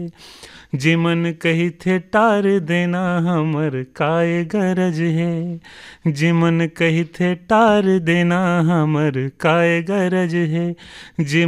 जिमन कही थे टार देना हमर काय गरज है, जिमन कही थे टार देना हमर काय गरज है।